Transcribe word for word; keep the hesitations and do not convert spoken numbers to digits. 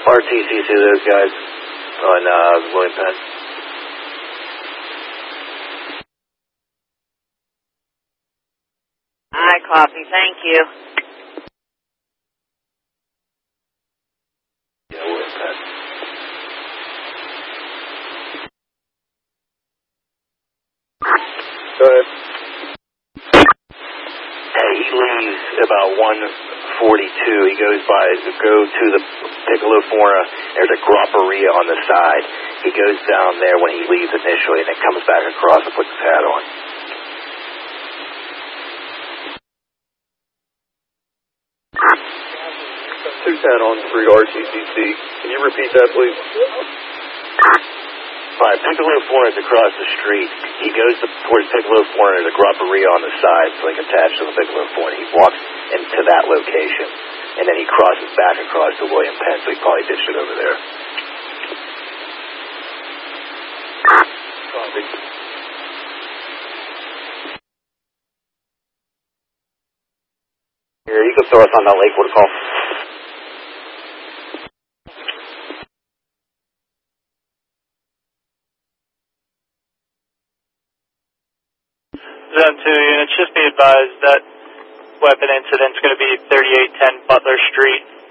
R T C to those guys on uh, William Penn. I copy. Thank you. Yeah, William Penn. Go ahead. Hey, he leaves about one forty-two. He goes by, go to the Piccolo Forna. There's a Grapperia on the side. He goes down there when he leaves initially and then comes back across and puts his hat on. two ten on three R T C C. Can you repeat that, please? All right, Piccolo Forna is across the street. He goes to, towards Piccolo Forna. There's a Grapperia on the side, so like attached to the Piccolo Forna. He walks into that location, and then he crosses back across to William Penn, so he probably ditched it over there. Copy. Here, you can throw us on that Lakewood call. Zone two units, just be advised that weapon incident's going to be thirty-eight ten Butler Street.